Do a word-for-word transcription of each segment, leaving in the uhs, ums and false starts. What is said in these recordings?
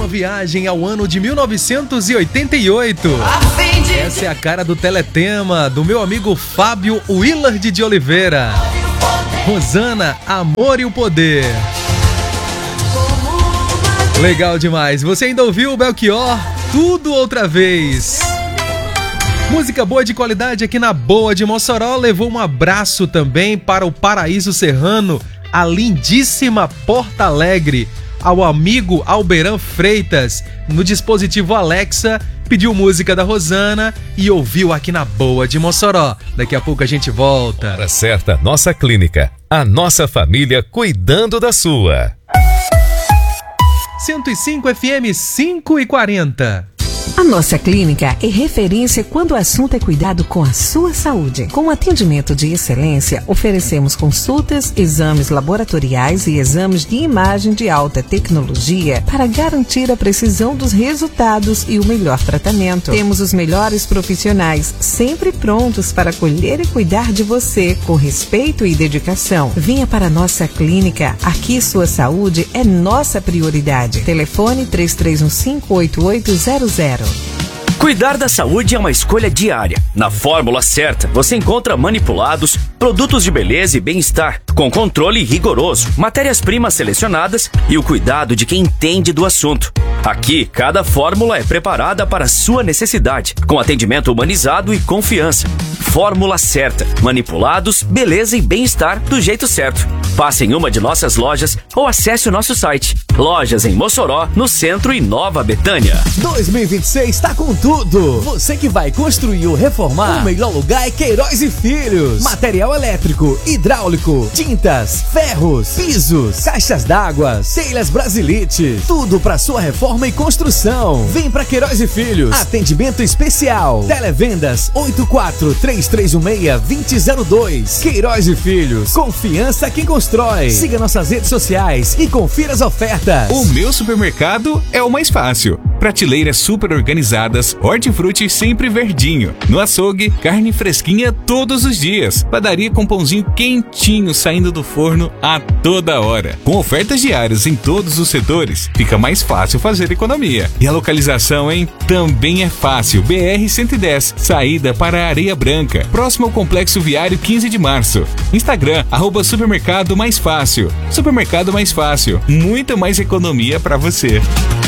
viagem ao ano de mil novecentos e oitenta e oito. Essa é a cara do teletema do meu amigo Fábio Willard de Oliveira. Rosana, Amor e o Poder. Legal demais. Você ainda ouviu o Belchior? Tudo outra vez. Música boa de qualidade aqui na Boa de Mossoró. Levou um abraço também para o Paraíso Serrano, a lindíssima Porto Alegre. Ao amigo Alberan Freitas, no dispositivo Alexa, pediu música da Rosana e ouviu aqui na Boa de Mossoró. Daqui a pouco a gente volta. Hora certa, nossa clínica. A nossa família cuidando da sua. cento e cinco F M cinco e quarenta. A nossa clínica é referência quando o assunto é cuidado com a sua saúde. Com atendimento de excelência, oferecemos consultas, exames laboratoriais e exames de imagem de alta tecnologia para garantir a precisão dos resultados e o melhor tratamento. Temos os melhores profissionais sempre prontos para acolher e cuidar de você com respeito e dedicação. Venha para a nossa clínica. Aqui sua saúde é nossa prioridade. Telefone três três um cinco, oito oito zero zero. Cuidar da saúde é uma escolha diária. Na fórmula certa, você encontra manipulados, produtos de beleza e bem-estar, com controle rigoroso, matérias-primas selecionadas e o cuidado de quem entende do assunto. Aqui, cada fórmula é preparada para a sua necessidade, com atendimento humanizado e confiança. Fórmula certa, manipulados, beleza e bem-estar do jeito certo. Passe em uma de nossas lojas ou acesse o nosso site. Lojas em Mossoró, no centro e Nova Betânia. dois mil e vinte e seis está com tudo. Você que vai construir ou reformar, o melhor lugar é Queiroz e Filhos. Material elétrico, hidráulico, tintas, ferros, pisos, caixas d'água, telhas Brasilite. Tudo para sua reforma e construção. Vem para Queiroz e Filhos. Atendimento especial. Televendas oito quatro três três um seis, dois zero zero dois. Queiroz e Filhos. Confiança quem constrói. Siga nossas redes sociais e confira as ofertas. O meu supermercado é o mais fácil. Prateleiras super organizadas, hortifruti sempre verdinho. No açougue, carne fresquinha todos os dias. Padaria com pãozinho quentinho saindo do forno a toda hora. Com ofertas diárias em todos os setores, fica mais fácil fazer economia. E a localização, hein? Também é fácil. B R cento e dez, saída para Areia Branca, próximo ao Complexo Viário quinze de março. Instagram, arroba Supermercado Mais Fácil. Supermercado Mais Fácil. Muita mais economia para você.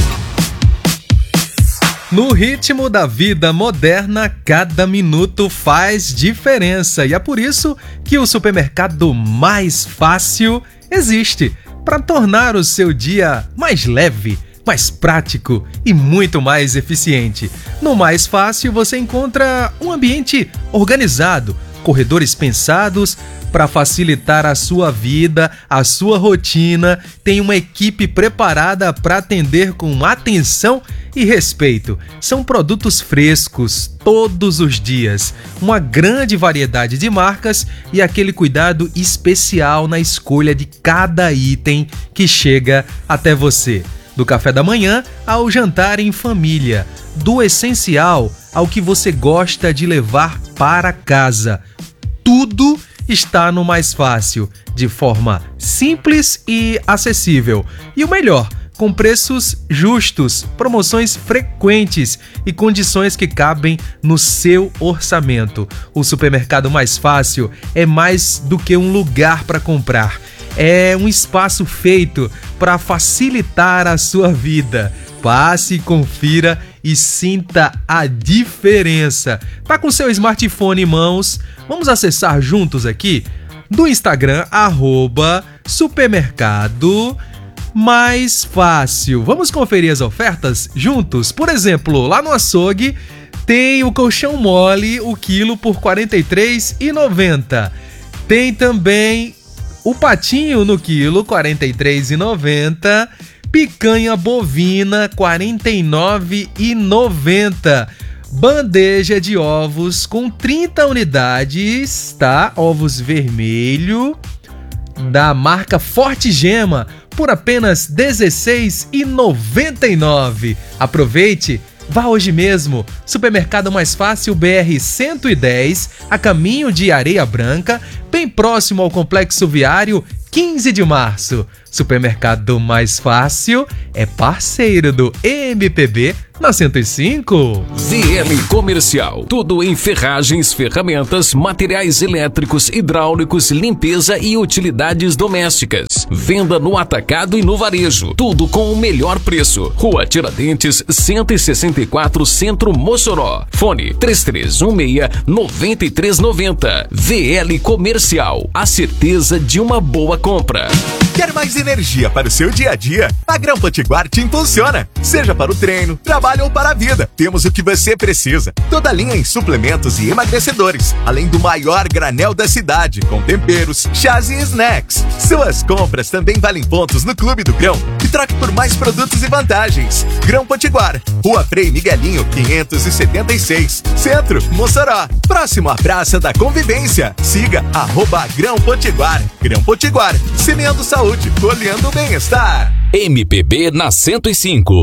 No ritmo da vida moderna, cada minuto faz diferença. E é por isso que o Supermercado Mais Fácil existe, para tornar o seu dia mais leve, mais prático e muito mais eficiente. No Mais Fácil você encontra um ambiente organizado, corredores pensados para facilitar a sua vida, a sua rotina. Tem uma equipe preparada para atender com atenção e respeito. São produtos frescos todos os dias, uma grande variedade de marcas e aquele cuidado especial na escolha de cada item que chega até você. Do café da manhã ao jantar em família, do essencial ao que você gosta de levar para casa. Tudo está no Mais Fácil, de forma simples e acessível. E o melhor, com preços justos, promoções frequentes e condições que cabem no seu orçamento. O Supermercado Mais Fácil é mais do que um lugar para comprar. É um espaço feito para facilitar a sua vida. Passe, confira e sinta a diferença. Tá com seu smartphone em mãos? Vamos acessar juntos aqui do Instagram, arroba Supermercado Mais Fácil. Vamos conferir as ofertas juntos? Por exemplo, lá no açougue tem o colchão mole, o quilo por quarenta e três reais e noventa centavos. Tem também o patinho no quilo, quarenta e três reais e noventa centavos. Picanha bovina, quarenta e nove reais e noventa centavos. Bandeja de ovos com trinta unidades, tá? Ovos vermelho da marca Forte Gema por apenas dezesseis reais e noventa e nove centavos. Aproveite, vá hoje mesmo. Supermercado Mais Fácil B R cento e dez, a caminho de Areia Branca, bem próximo ao Complexo Viário quinze de março. Supermercado Mais Fácil é parceiro do M P B na cento e cinco. V L Comercial, tudo em ferragens, ferramentas, materiais elétricos, hidráulicos, limpeza e utilidades domésticas. Venda no atacado e no varejo, tudo com o melhor preço. Rua Tiradentes, cento e sessenta e quatro, Centro, Mossoró. Fone três três um seis, nove três nove zero. V L Comercial, a certeza de uma boa compra. Quer mais energia para o seu dia a dia? A Grão Potiguar te impulsiona. Seja para o treino, trabalho ou para a vida, temos o que você precisa. Toda a linha em suplementos e emagrecedores, além do maior granel da cidade, com temperos, chás e snacks. Suas compras também valem pontos no Clube do Grão e troque por mais produtos e vantagens. Grão Potiguar, Rua Frei Miguelinho, quinhentos e setenta e seis, Centro, Mossoró, próximo à Praça da Convivência. Siga arroba Grão Potiguar. Grão Potiguar, semeando saúde, colhendo bem-estar. M P B na cento e cinco.